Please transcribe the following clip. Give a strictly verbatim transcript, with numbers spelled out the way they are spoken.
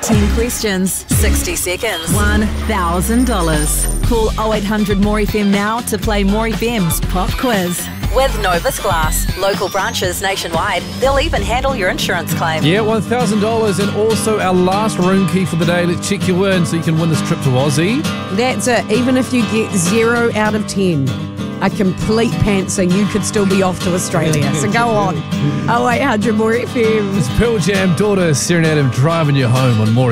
ten questions, sixty seconds, one thousand dollars. Call oh eight hundred more F M now to play More F M's Pop Quiz. With Novus Glass, local branches nationwide, they'll even handle your insurance claim. Yeah, one thousand dollars and also our last room key for the day. Let's check your win so you can win this trip to Aussie. That's it. Even if you get zero out of ten, a complete pantser, you could still be off to Australia. So go on. oh eight hundred more F M. It's Pearl Jam, Daughter, Serenade, driving you home on More